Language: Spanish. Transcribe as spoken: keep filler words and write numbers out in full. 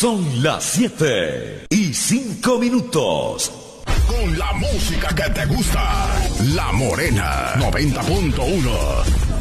Son las siete y cinco minutos. Con la música que te gusta, La Morena noventa punto uno.